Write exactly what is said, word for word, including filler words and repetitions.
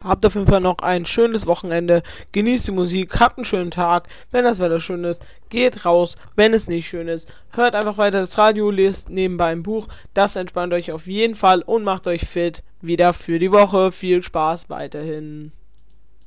Habt auf jeden Fall noch ein schönes Wochenende. Genießt die Musik, habt einen schönen Tag. Wenn das Wetter schön ist, geht raus. Wenn es nicht schön ist, hört einfach weiter das Radio, lest nebenbei ein Buch. Das entspannt euch auf jeden Fall und macht euch fit wieder für die Woche. Viel Spaß weiterhin.